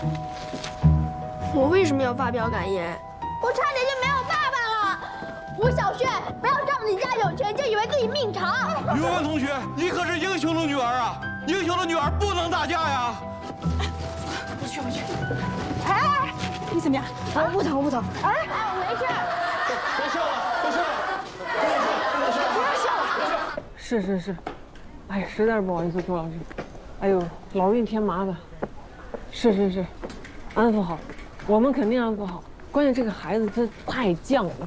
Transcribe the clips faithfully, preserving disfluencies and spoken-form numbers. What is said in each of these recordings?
我为什么要发表感言？ 我差点就没有爸爸了。吴小轩，不要仗自己家有权就以为自己命长。 语文同学，你可是英雄的女儿啊！英雄的女儿不能打架呀！ 我去，我去。哎，你怎么样？我不疼，我不疼。哎，我没事。 别笑了，别笑了， 不要笑了。 是是是，哎呀，实在是不好意思，朱老师。哎呦，老给你添麻烦。是是是，安抚好，我们肯定安抚好。关键这个孩子他太犟了。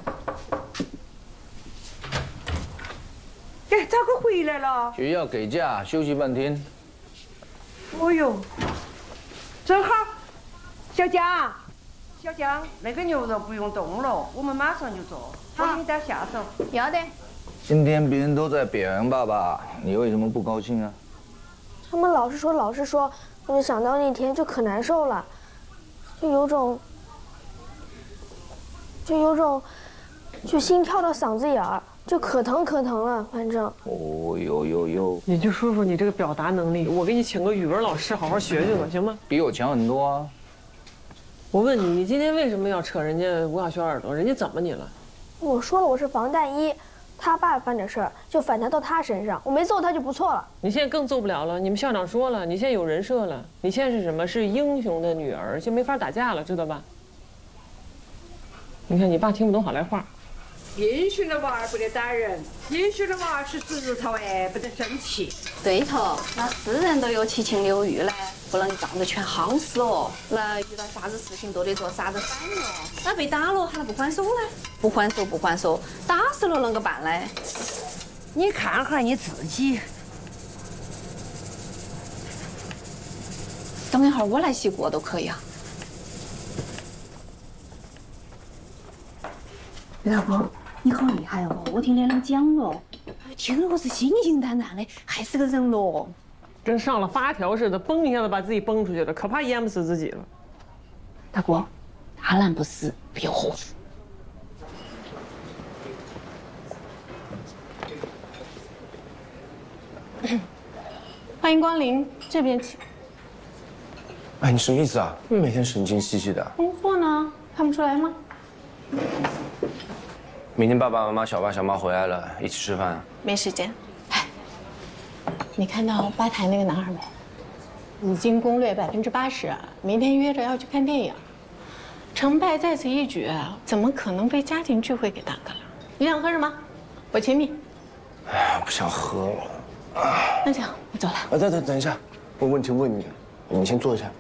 哎，咋个回来了？ 学校给假，休息半天。 哦呦，正好，小江，小江，那个牛肉不用冻了，我们马上就做。我给你点下手。 要得。 今天别人都在表扬爸爸，你为什么不高兴啊？ 他们老是说，老是说，我就想到那天就可难受了，就有种，就有种，就心跳到嗓子眼儿，就可疼可疼了，反正。 哦呦呦呦！ 你就说说你这个表达能力，我给你请个语文老师好好学学吧，行吗？ 比我强很多啊！ 我问你，你今天为什么要扯人家吴小轩耳朵？人家怎么你了？ 我说了我是防弹衣，他爸犯点事儿就反弹到他身上，我没揍他就不错了。 你现在更揍不了了，你们校长说了，你现在有人设了，你现在是什么？是英雄的女儿，就没法打架了，知道吧？你看你爸听不懂好赖话。 英雄的娃儿不得打人，英雄的娃儿是死如头哎，不得生气。 对头，那是人都有七情六欲嘞，不能一仗着权好死哦。那遇到啥子事情都得做啥子反应哦。那被打了还能不还手嘞？不还手不还手，打死了啷个办嘞？ 你看哈你自己。 等一会儿我来洗锅都可以啊。老公，你好厉害哦！我听连龙讲了，听了我是心惊胆战的，还是个人咯。 跟上了发条似的，嘣一下子把自己崩出去了，可怕淹不死自己了。 大哥，大难不死，必有后福。欢迎光临，这边请。 哎，你什么意思啊？每天神经兮兮的。 工作呢？看不出来吗？ 明天爸爸妈妈、小爸小妈回来了，一起吃饭。 没时间。哎，你看到吧台那个男孩没？已经攻略百分之八十，明天约着要去看电影。成败在此一举，怎么可能被家庭聚会给耽搁了？你想喝什么？我请你。 哎呀，不想喝了。 那行，我走了。 啊，等等等一下，我问题问你，你们先坐一下。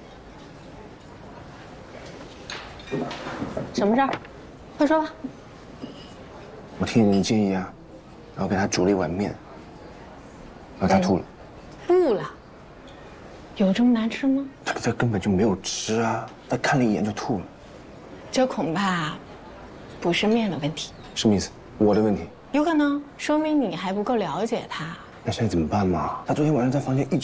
什么事儿？快说吧。 我听你建议啊，然后给他煮了一碗面，然后他吐了。 吐了？有这么难吃吗？ 他他根本就没有吃啊，他看了一眼就吐了。 这恐怕不是面的问题。 什么意思？我的问题？ 有可能，说明你还不够了解他。 那现在怎么办嘛？他昨天晚上在房间一直。